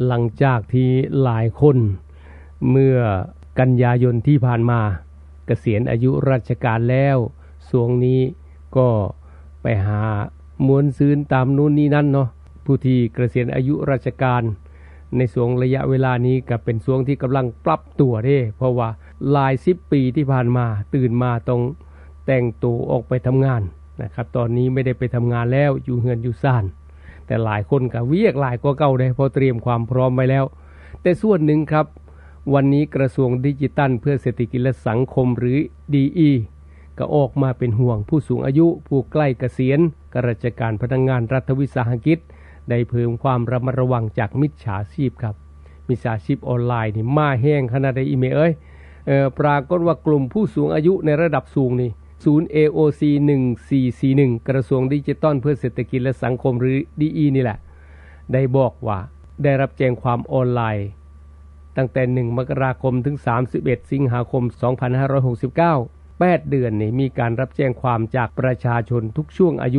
หลังจากที่หลายคนเมื่อกันยายนที่ผ่านมาเกษียณอายุราชการแล้วช่วงนี้ก็ไปหามวนซืนตามนู้นนี้นั่นเนาะผู้ที่เกษียณอายุราชการในช่วงระยะเวลานี้ก็เป็นช่วงที่กำลังปรับตัวเด้เพราะว่าหลาย10 ปีที่ผ่านมาตื่นมาต้องแต่งตัวออกไปทำงานนะครับตอนนี้ไม่ได้ไปทำงานแล้วอยู่เฮือนอยู่ซ่านแต่หลายคนก็เวียกหลายกว่าเก่าได้เพราะเตรียมความพร้อมไว้แล้วแต่ส่วนหนึ่งครับวันนี้กระทรวงดิจิทัลเพื่อเศรษฐกิจและสังคมหรือ DE ก็ออกมาเป็นห่วงผู้สูงอายุผู้ใกล้เกษียณข้าราชการพนักงานรัฐวิสาหกิจได้เพิ่มความระมัดระวังจากมิจฉาชีพครับมิจฉาชีพออนไลน์นี่มาแห้งขนาดใดอีเมปรากฏว่ากลุ่มผู้สูงอายุในระดับสูงนี่ศูนย์ AOC 1441กระทรวงดิจิทัลเพื่อเศรษฐกิจและสังคมหรือ DE นี่แหละได้บอกว่าได้รับแจ้งความออนไลน์ตั้งแต่1 มกราคมถึง31 สิงหาคม 2569 8 เดือนนี่มีการรับแจ้งความจากประชาชนทุกช่วงอายุ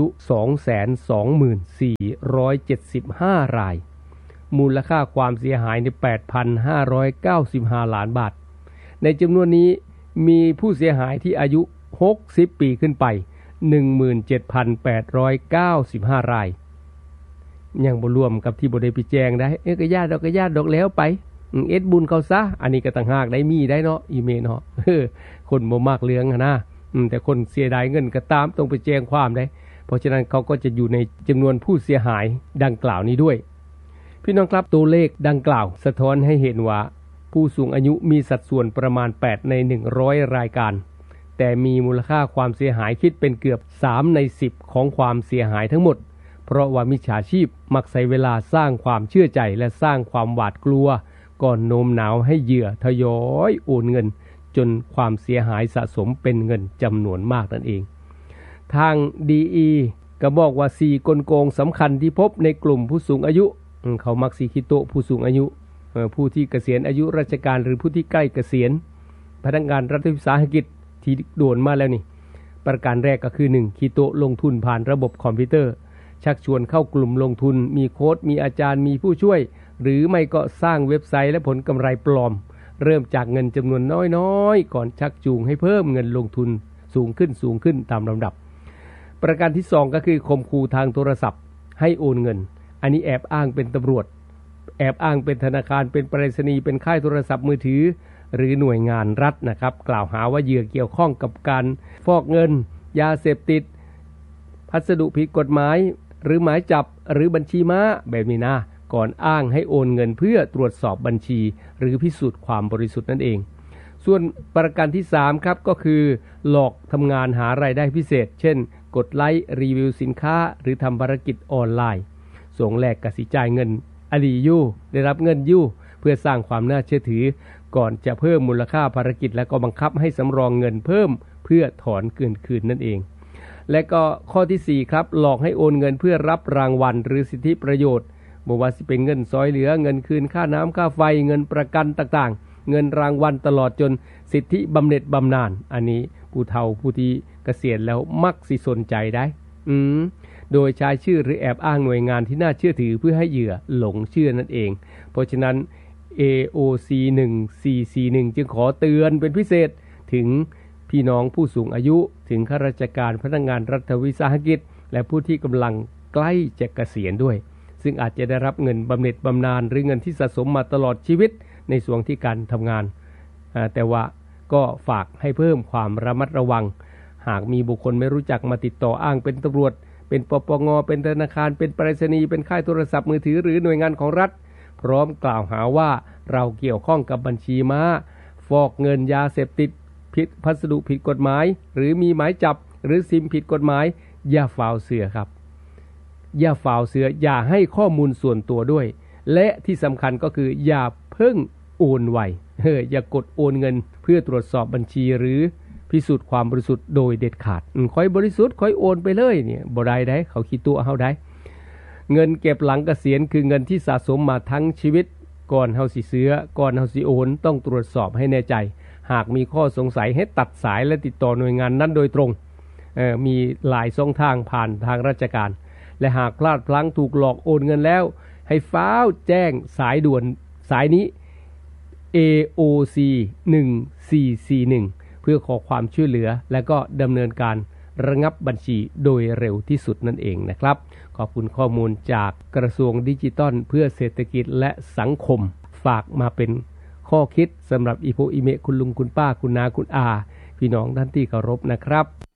224,75 รายมูลค่าความเสียหายใน 8,595 ล้านบาทในจำนวนนี้มีผู้เสียหายที่อายุ60 ปีขึ้นไป 17,895 รายยังบ่รวมกับที่บ่ได้ไปแจ้งได้ก็ญาติดอกแล้วไปเอ็ดบุญเขาซะอันนี้ก็ต่างหากได้มีได้เนาะอีเมลเนาะคนบ่มากเรื่องนะแต่คนเสียดายเงินก็ตามต้องไปแจ้งความได้เพราะฉะนั้นเขาก็จะอยู่ในจำนวนผู้เสียหายดังกล่าวนี้ด้วยพี่น้องครับตัวเลขดังกล่าวสะท้อนให้เห็นว่าผู้สูงอายุมีสัดส่วนประมาณ8ใน100รายการแต่มีมูลค่าความเสียหายคิดเป็นเกือบ3ใน10ของความเสียหายทั้งหมดเพราะว่ามิจฉาชีพมักใช้เวลาสร้างความเชื่อใจและสร้างความหวาดกลัวก่อนโน้มน้าวให้เหยื่อทยอยโอนเงินจนความเสียหายสะสมเป็นเงินจำนวนมากนั่นเองทาง DE ก็บอกว่า4กลโกงสำคัญที่พบในกลุ่มผู้สูงอายุเขามักสิคิโตะผู้สูงอายุผู้ที่เกษียณอายุราชการหรือผู้ที่ใกล้เกษียณพนักงานรัฐวิสาหกิจที่โดนมาแล้วนี่ประการแรกก็คือ1คิโตะลงทุนผ่านระบบคอมพิวเตอร์ชักชวนเข้ากลุ่มลงทุนมีโค้ชมีอาจารย์มีผู้ช่วยหรือไม่ก็สร้างเว็บไซต์และผลกำไรปลอมเริ่มจากเงินจำนวนน้อยๆก่อนชักจูงให้เพิ่มเงินลงทุนสูงขึ้นตามลำดับประการที่2ก็คือข่มขู่ทางโทรศัพท์ให้โอนเงินอันนี้แอบอ้างเป็นตำรวจแอบอ้างเป็นธนาคารเป็นไปรษณีย์เป็นค่ายโทรศัพท์มือถือหรือหน่วยงานรัฐนะครับกล่าวหาว่าเหยื่อเกี่ยวข้องกับการฟอกเงินยาเสพติดพัสดุผิดกฎหมายหรือหมายจับหรือบัญชีม้าแบบนี้นะก่อนอ้างให้โอนเงินเพื่อตรวจสอบบัญชีหรือพิสูจน์ความบริสุทธิ์นั่นเองส่วนประการที่3ครับก็คือหลอกทำงานหารายได้พิเศษเช่นกดไลค์รีวิวสินค้าหรือทำภารกิจออนไลน์ส่งแลกกสิจ่ายเงินอลียู่ได้รับเงินยู่เพื่อสร้างความน่าเชื่อถือก่อนจะเพิ่มมูลค่าภารกิจและก็บังคับให้สำรองเงินเพิ่มเพื่อถอนคืนนั่นเองและก็ข้อที่4ครับหลอกให้โอนเงินเพื่อรับรางวัลหรือสิทธิประโยชน์บ่ว่าสิเป็นเงินซอยเหลือเงินคืนค่าน้ำค่าไฟเงินประกันต่างๆเงินรางวัลตลอดจนสิทธิบำเหน็จบำนาญอันนี้ผู้เฒ่าผู้ที่เกษียณแล้วมักสิสนใจได้โดยใช้ชื่อหรือแอบอ้างหน่วยงานที่น่าเชื่อถือเพื่อให้เหยื่อหลงเชื่อนั่นเองเพราะฉะนั้น AOC 1441จึงขอเตือนเป็นพิเศษถึงพี่น้องผู้สูงอายุถึงข้าราชการพนักงานรัฐวิสาหกิจและผู้ที่กำลังใกล้จะเกษียณด้วยซึ่งอาจจะได้รับเงินบำเหน็จบำนาญหรือเงินที่สะสมมาตลอดชีวิตในช่วงที่การทำงานแต่ว่าก็ฝากให้เพิ่มความระมัดระวังหากมีบุคคลไม่รู้จักมาติดต่ออ้างเป็นตำรวจเป็นปปงเป็นธนาคารเป็นไปรษณีย์เป็นค่ายโทรศัพท์มือถือหรือหน่วยงานของรัฐพร้อมกล่าวหาว่าเราเกี่ยวข้องกับบัญชีม้าฟอกเงินยาเสพติดผิดพัสดุผิดกฎหมายหรือมีหมายจับหรือซิมผิดกฎหมายอย่าฝ่าเสือครับอย่าฝ่าเสืออย่าให้ข้อมูลส่วนตัวด้วยและที่สำคัญก็คืออย่าเพิ่งโอนไวอย่ากดโอนเงินเพื่อตรวจสอบบัญชีหรือพิสูจน์ความบริสุทธิ์โดยเด็ดขาดค่อยบริสุทธิ์ค่อยโอนไปเลยเนี่ยบ่ได้เขาคิดตัวเฮาได้เงินเก็บหลังเกษียณคือเงินที่สะสมมาทั้งชีวิตก่อนเฮาสิซื้อก่อนเฮาสิโอนต้องตรวจสอบให้แน่ใจหากมีข้อสงสัยให้ตัดสายและติดต่อหน่วยงานนั้นโดยตรงมีหลายช่องทางผ่านทางราชการและหากพลาดพลั้งถูกหลอกโอนเงินแล้วให้ฟ้าวแจ้งสายด่วนสายนี้ AOC 1441เพื่อขอความช่วยเหลือและก็ดำเนินการระงับบัญชีโดยเร็วที่สุดนั่นเองนะครับขอบคุณข้อมูลจากกระทรวงดิจิทัลเพื่อเศรษฐกิจและสังคมฝากมาเป็นข้อคิดสำหรับอีโพอีเมะคุณลุงคุณป้าคุณนาคุณอาพี่น้องท่านที่เคารพนะครับ